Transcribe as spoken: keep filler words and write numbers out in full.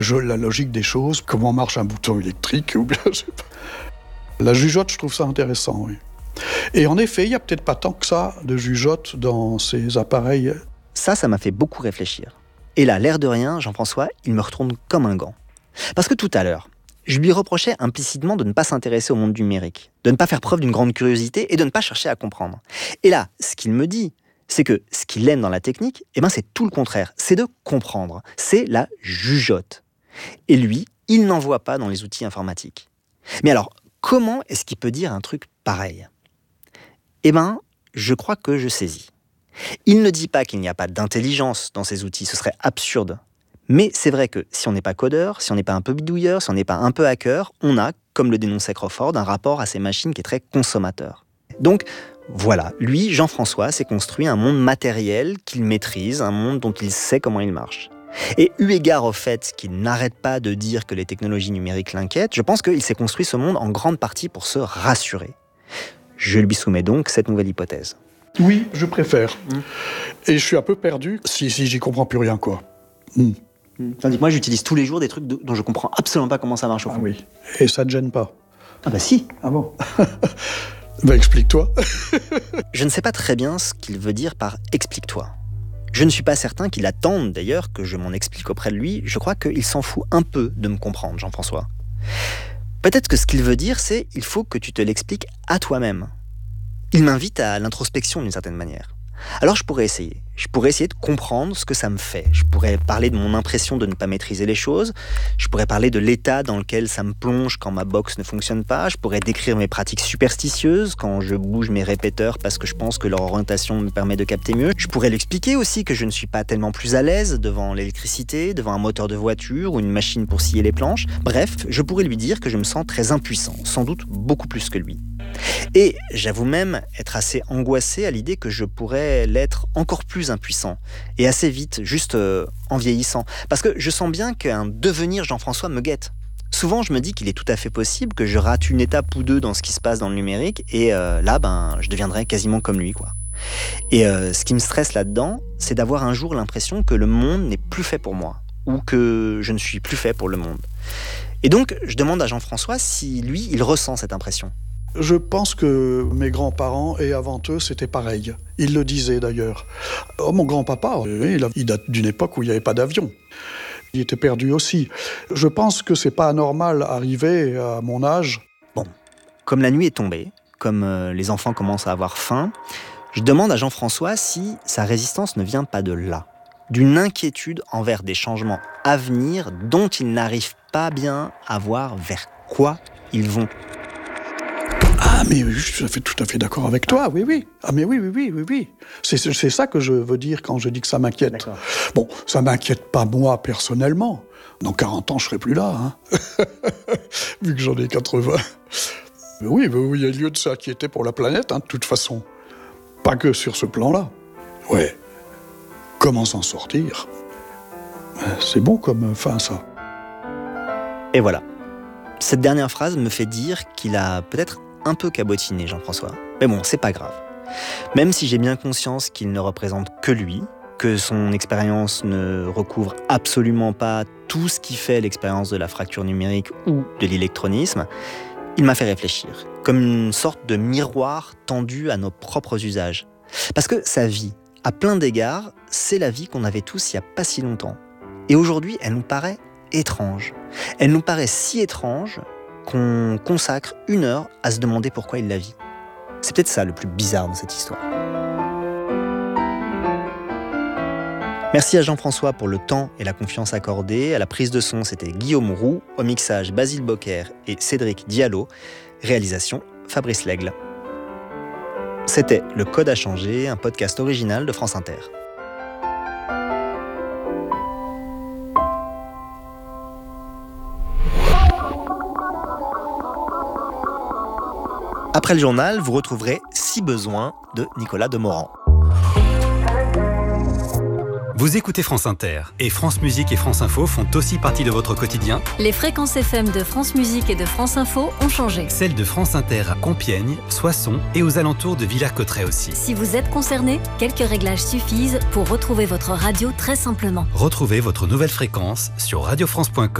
Je, la logique des choses, comment marche un bouton électrique, ou bien, je sais pas. La jugeote, je trouve ça intéressant, oui. Et en effet, il n'y a peut-être pas tant que ça de jugeote dans ces appareils. Ça, ça m'a fait beaucoup réfléchir. Et là, l'air de rien, Jean-François, il me retourne comme un gant. Parce que tout à l'heure, je lui reprochais implicitement de ne pas s'intéresser au monde numérique, de ne pas faire preuve d'une grande curiosité et de ne pas chercher à comprendre. Et là, ce qu'il me dit, c'est que ce qu'il aime dans la technique, eh ben c'est tout le contraire, c'est de comprendre, c'est la jugeote. Et lui, il n'en voit pas dans les outils informatiques. Mais alors, comment est-ce qu'il peut dire un truc pareil ? Eh ben, je crois que je saisis. Il ne dit pas qu'il n'y a pas d'intelligence dans ces outils, ce serait absurde. Mais c'est vrai que si on n'est pas codeur, si on n'est pas un peu bidouilleur, si on n'est pas un peu hacker, on a, comme le dénonçait Crawford, un rapport à ces machines qui est très consommateur. Donc, voilà, lui, Jean-François, s'est construit un monde matériel qu'il maîtrise, un monde dont il sait comment il marche. Et eu égard au fait qu'il n'arrête pas de dire que les technologies numériques l'inquiètent, je pense qu'il s'est construit ce monde en grande partie pour se rassurer. Je lui soumets donc cette nouvelle hypothèse. Oui, je préfère. Mmh. Et je suis un peu perdu si, si j'y comprends plus rien, quoi. Mmh. Tandis que moi, j'utilise tous les jours des trucs de, dont je comprends absolument pas comment ça marche au fond. Ah oui, et ça te gêne pas? Ah bah si. Ah bon? Bah explique-toi. Je ne sais pas très bien ce qu'il veut dire par « explique-toi ». Je ne suis pas certain qu'il attende d'ailleurs que je m'en explique auprès de lui. Je crois qu'il s'en fout un peu de me comprendre, Jean-François. Peut-être que ce qu'il veut dire, c'est « il faut que tu te l'expliques à toi-même ». Il m'invite à l'introspection d'une certaine manière. Alors je pourrais essayer. Je pourrais essayer de comprendre ce que ça me fait. Je pourrais parler de mon impression de ne pas maîtriser les choses. Je pourrais parler de l'état dans lequel ça me plonge quand ma box ne fonctionne pas. Je pourrais décrire mes pratiques superstitieuses quand je bouge mes répéteurs parce que je pense que leur orientation me permet de capter mieux. Je pourrais lui expliquer aussi que je ne suis pas tellement plus à l'aise devant l'électricité, devant un moteur de voiture ou une machine pour scier les planches. Bref, je pourrais lui dire que je me sens très impuissant, sans doute beaucoup plus que lui. Et j'avoue même être assez angoissé à l'idée que je pourrais l'être encore plus impuissant, et assez vite, juste euh, en vieillissant. Parce que je sens bien qu'un devenir Jean-François me guette. Souvent, je me dis qu'il est tout à fait possible que je rate une étape ou deux dans ce qui se passe dans le numérique, et euh, là, ben, je deviendrai quasiment comme lui, quoi. Et euh, ce qui me stresse là-dedans, c'est d'avoir un jour l'impression que le monde n'est plus fait pour moi, ou que je ne suis plus fait pour le monde. Et donc, je demande à Jean-François si, lui, il ressent cette impression. Je pense que mes grands-parents, et avant eux, c'était pareil. Ils le disaient d'ailleurs. Oh, mon grand-papa, il date d'une époque où il n'y avait pas d'avion. Il était perdu aussi. Je pense que c'est pas anormal arrivé à mon âge. Bon, comme la nuit est tombée, comme euh, les enfants commencent à avoir faim, je demande à Jean-François si sa résistance ne vient pas de là, d'une inquiétude envers des changements à venir dont il n'arrive pas bien à voir vers quoi ils vont. Ah, mais je suis tout à fait d'accord avec toi, oui, oui. Ah, mais oui, oui, oui, oui, oui. C'est, c'est ça que je veux dire quand je dis que ça m'inquiète. D'accord. Bon, ça m'inquiète pas moi, personnellement. Dans quarante ans, je serai plus là, hein. Vu que j'en ai quatre-vingts. Mais oui, mais il y a lieu de s'inquiéter pour la planète, hein, de toute façon. Pas que sur ce plan-là. Ouais. Comment s'en sortir? C'est bon comme fin, ça. Et voilà. Cette dernière phrase me fait dire qu'il a peut-être un peu cabotiné, Jean-François. Mais bon, c'est pas grave. Même si j'ai bien conscience qu'il ne représente que lui, que son expérience ne recouvre absolument pas tout ce qui fait l'expérience de la fracture numérique ou de l'électronisme, il m'a fait réfléchir, comme une sorte de miroir tendu à nos propres usages. Parce que sa vie, à plein d'égards, c'est la vie qu'on avait tous il n'y a pas si longtemps. Et aujourd'hui, elle nous paraît étrange. Elle nous paraît si étrange qu'on consacre une heure à se demander pourquoi il la vit. C'est peut-être ça le plus bizarre de cette histoire. Merci à Jean-François pour le temps et la confiance accordée. À la prise de son, c'était Guillaume Roux. Au mixage, Basile Bocquer et Cédric Diallo. Réalisation, Fabrice Lègle. C'était Le Code a changé, un podcast original de France Inter. Après le journal, vous retrouverez Si besoin de Nicolas Demorand. Vous écoutez France Inter et France Musique et France Info font aussi partie de votre quotidien. Les fréquences F M de France Musique et de France Info ont changé. Celles de France Inter à Compiègne, Soissons et aux alentours de Villers-Cotterêts aussi. Si vous êtes concerné, quelques réglages suffisent pour retrouver votre radio très simplement. Retrouvez votre nouvelle fréquence sur radio france point com.